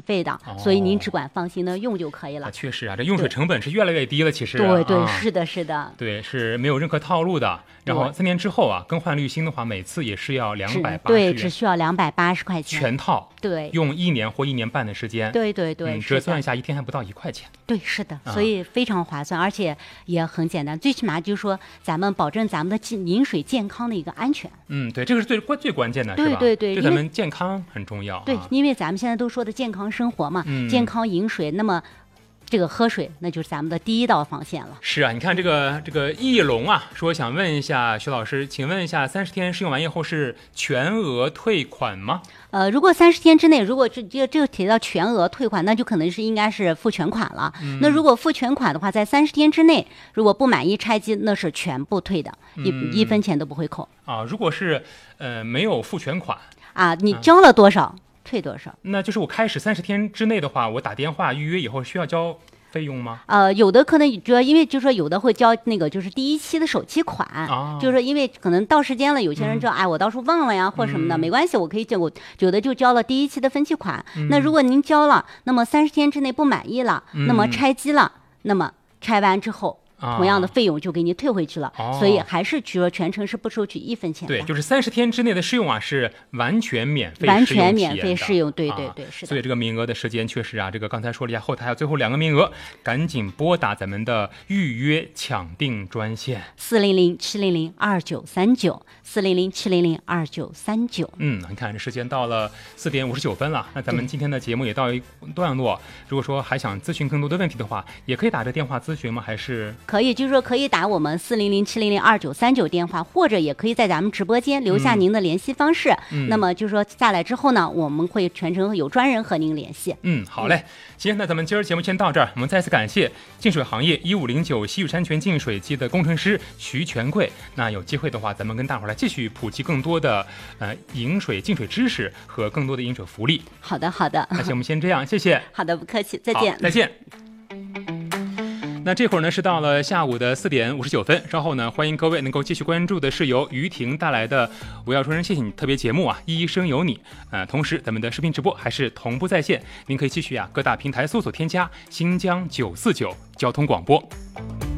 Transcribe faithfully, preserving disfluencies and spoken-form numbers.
费的，哦、所以您只管放心的用就可以了。 啊、确实啊，这用水成本是越来越低了，其实。 对对、 啊， 是的，是的。 对，是没有任何套路的。然后三年之后啊，更换滤芯的话，每次也是要两百八十元， 对，只需要两百八十块钱全套。 对， 用一年或一年半的时间。 对对对， 嗯、折算一下，一天还不到一块钱。 对，是的，所以非常划算，而且也很简单。最起码就是说，咱们保证咱们的饮水健康的一个安全。 嗯，对，这个是最关最关键的，是吧？ 对对对， 对咱们健康很重要。 对， 啊、 因为咱们现在都说的健康生活嘛， 嗯、 健康饮水，那么。这个喝水，那就是咱们的第一道防线了。 是啊，你看这个这个翼龙啊，说想问一下徐老师，请问一下，三十天试用完以后是全额退款吗？ 呃，如果三十天之内，如果这这这个提到全额退款，那就可能是应该是付全款了。嗯、那如果付全款的话，在三十天之内，如果不满意拆机，那是全部退的，一、嗯、一分钱都不会扣。 啊，如果是呃没有付全款啊，你交了多少？嗯退多少？ 那就是我开始三十天之内的话，我打电话预约以后需要交费用吗？ 呃，有的可能主要因为就是说有的会交那个就是第一期的首期款， 啊、 就是说因为可能到时间了，有些人就、嗯、哎我到时候忘了呀或什么的，嗯、没关系，我可以就我有的就交了第一期的分期款。嗯、那如果您交了，那么三十天之内不满意了，嗯、那么拆机了，那么拆完之后。同样的费用就给你退回去了， 哦、 所以还是说全程是不收取一分钱的。 对，就是三十天之内的试用啊，是完全免费， 完全免费试用，对对对， 啊、 是的。 所以这个名额的时间确实啊，这个刚才说了一下，后台还有最后两个名额，赶紧拨打咱们的预约抢订专线四零零七零零二九三九四零零七零零二九三九。 嗯，你看这时间到了四点五十九分了，那咱们今天的节目也到一段落。如果说还想咨询更多的问题的话，也可以打这电话咨询吗？还是可以，就是说可以。打我们四零零七零零二九三九电话，或者也可以在咱们直播间留下您的联系方式。嗯、那么就是说下来之后呢，我们会全程有专人和您联系。 嗯，好嘞，行，那咱们今儿节目先到这儿。我们再次感谢净水行业一五零九西域山泉净水机的工程师徐全贵。那有机会的话，咱们跟大伙儿来继续普及更多的呃饮水净水知识和更多的饮水福利。 好的，好的。 那行，我们先这样，谢谢。 好的，不客气，再见， 再见。那这会儿呢是到了下午的四点五十九分，稍后呢欢迎各位能够继续关注的是由于婷带来的我要说声谢谢你特别节目啊，一生有你。呃，同时咱们的视频直播还是同步在线，您可以继续啊各大平台搜索添加新疆九四九交通广播。